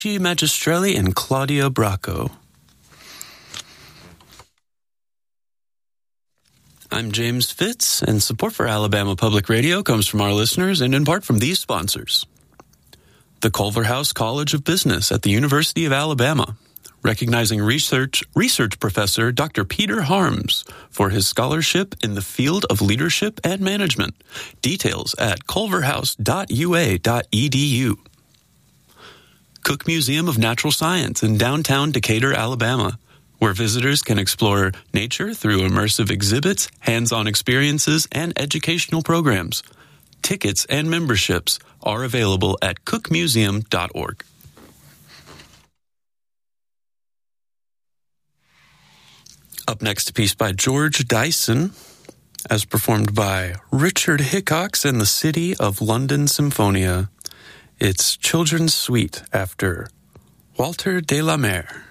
Magistrelli and Claudia Bracco. I'm James Fitz, and support for Alabama Public Radio comes from our listeners and in part from these sponsors. The Culverhouse College of Business at the University of Alabama, recognizing research professor Dr. Peter Harms for his scholarship in the field of leadership and management. Details at culverhouse.ua.edu. Cook Museum of Natural Science in downtown Decatur, Alabama, where visitors can explore nature through immersive exhibits, hands-on experiences, and educational programs. Tickets and memberships are available at cookmuseum.org. Up next, a piece by George Dyson, as performed by Richard Hickox and the City of London Symphonia. It's Children's Suite after Walter de la Mare.